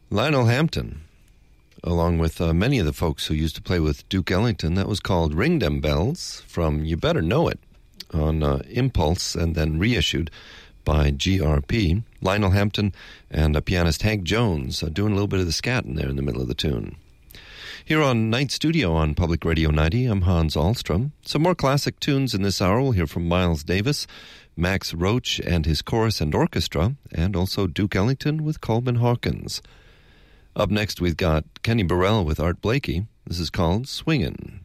Lionel Hampton, along with many of the folks who used to play with Duke Ellington. That was called Ring Dem Bells from You Better Know It on Impulse and then reissued by GRP. Lionel Hampton and pianist Hank Jones doing a little bit of the scat in there in the middle of the tune. Here on Night Studio on Public Radio 90, I'm Hans Ahlstrom. Some more classic tunes in this hour. We'll hear from Miles Davis, Max Roach and his chorus and orchestra, and also Duke Ellington with Coleman Hawkins. Up next, we've got Kenny Burrell with Art Blakey. This is called Swingin'.